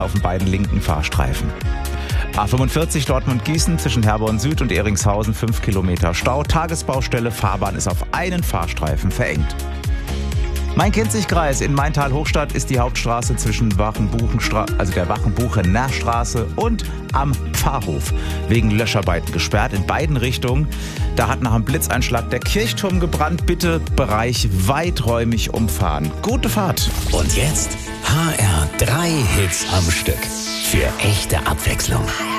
auf den beiden linken Fahrstreifen. A45 Dortmund-Gießen zwischen Herborn Süd und Eringshausen 5 Kilometer Stau. Tagesbaustelle, Fahrbahn ist auf einen Fahrstreifen verengt. Main-Kinzig-Kreis in Maintal-Hochstadt ist die Hauptstraße zwischen der Wachenbuchener Straße und am Pfarrhof wegen Löscharbeiten gesperrt in beiden Richtungen. Da hat nach einem Blitzeinschlag der Kirchturm gebrannt. Bitte Bereich weiträumig umfahren. Gute Fahrt. Und jetzt HR3 Hits am Stück. Für echte Abwechslung.